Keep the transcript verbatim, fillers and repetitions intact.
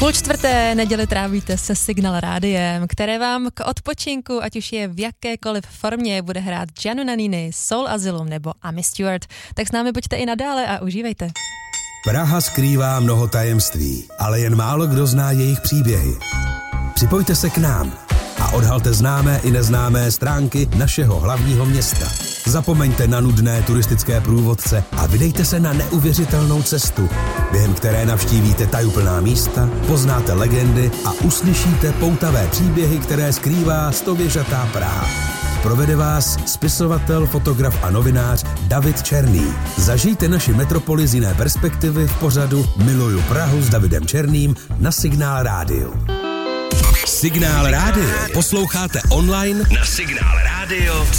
Půl čtvrté neděli trávíte se Signál rádiem, které vám k odpočinku, ať už je v jakékoliv formě, bude hrát Gianni Nannini, Soul Asylum nebo Amy Stewart. Tak s námi buďte i nadále a užívejte. Praha skrývá mnoho tajemství, ale jen málo kdo zná jejich příběhy. Připojte se k nám a odhalte známé i neznámé stránky našeho hlavního města. Zapomeňte na nudné turistické průvodce a vydejte se na neuvěřitelnou cestu, během které navštívíte tajuplná místa, poznáte legendy a uslyšíte poutavé příběhy, které skrývá stověžatá Praha. Provede vás spisovatel, fotograf a novinář David Černý. Zažijte naši metropoli z jiné perspektivy v pořadu Miluju Prahu s Davidem Černým na Signál rádiu. Signál rádio posloucháte online na signál rádio.